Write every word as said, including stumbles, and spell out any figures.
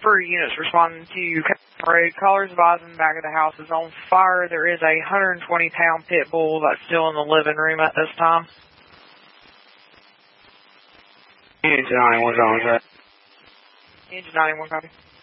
Three units responding to you. Parade. Callers advising the back of the house is on fire. There is a one hundred twenty pound pit bull that's still in the living room at this time. Engine ninety-one, on that. Engine ninety-one, copy.